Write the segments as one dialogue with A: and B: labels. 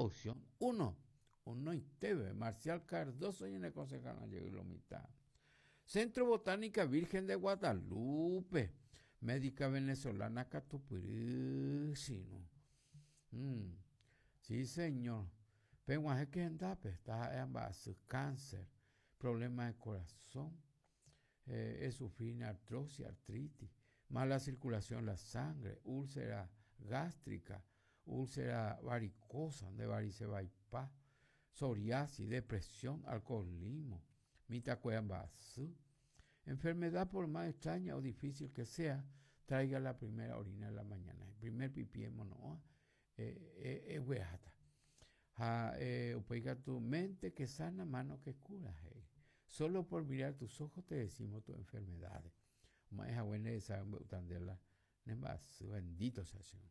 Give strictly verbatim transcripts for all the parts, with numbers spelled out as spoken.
A: producción. Uno, uno y T V, Marcial Cardoso y en el concejal Gallego y la mitad. Centro Botánica Virgen de Guadalupe, médica venezolana Catupirísimo. Mm, sí, señor. Pero es que andape, está en base, cáncer, problemas de corazón, eh, es sufrir artrosis, artritis, mala circulación en la sangre, úlcera gástrica, úlcera varicosa, de varice bypass, psoriasis, depresión, alcoholismo, mitacoyambazú. Enfermedad por más extraña o difícil que sea, traiga la primera orina en la mañana. El primer pipí en mono, es hueata. Upeiga tu mente que sana, mano que cura. Hey. Solo por mirar tus ojos te decimos tus enfermedades. Más buena esa utandela, bendito sea Señor.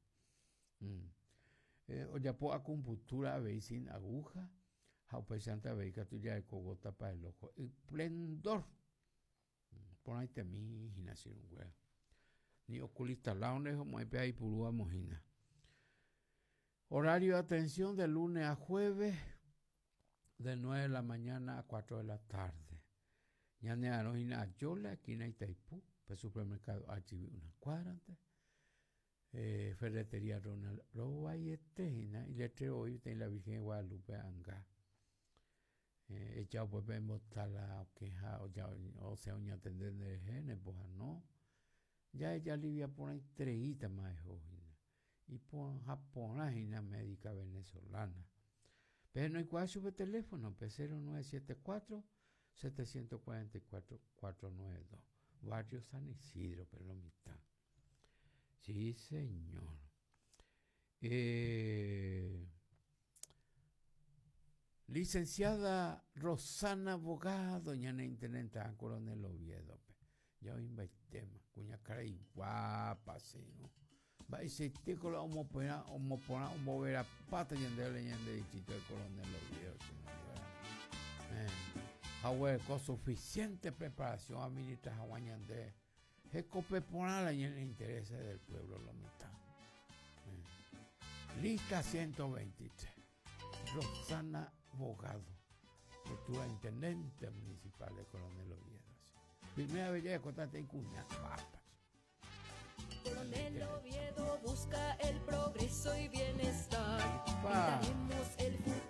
A: O ya po acupuntura veis sin aguja, Jaupe Santa Veica tuya de cogota para el ojo. Esplendor. Por ahí te mi imaginación, güey. Ni oculista laune, como hay pe purúa mojina. Horario de atención de lunes a jueves, de nueve de la mañana a cuatro de la tarde. Ya ne arojina Ayola, aquí en Itaipú, pues supermercado H B una cuadra antes. Eh, ferretería Ronald Roa y Etejina, y letrero hoy está en la Virgen de Guadalupe, Anga. Eh, echado pues en botala o queja o ya o sea uña atender de genes pues no ya ella alivia por ahí treita más ojina y por japonesa médica venezolana pero no hay cuál sube teléfono pues cero nueve siete cuatro siete cuatro cuatro cuatro nueve dos barrio San Isidro pero la mitad sí señor eh licenciada Rosana Abogado, doña na intendente a Coronel Oviedo. Ya hoy va el tema, cuña cara y guapa, sí, ¿no? Va y se te con la homopona, homopona, homovera pata y en de leyenda de distrito de Coronel Oviedo, señor. Eh, con suficiente preparación administra Hawañandé. Es copeponala y en el interés del pueblo, lo mitad. Eh. Lista ciento veintitrés. Rosana Abogado, futura intendente municipal de Coronel Oviedo. Primera vez ya contate en cuña, papas.
B: Coronel Oviedo busca el progreso y bienestar. Pintaremos el futuro.